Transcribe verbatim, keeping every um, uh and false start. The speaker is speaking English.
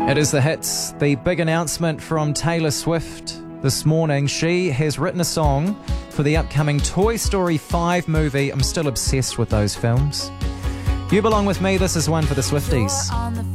It is the hits, the big announcement from Taylor Swift this morning. She has written a song for the upcoming Toy Story five movie. I'm still obsessed with those films. You belong with me. This is one for the Swifties.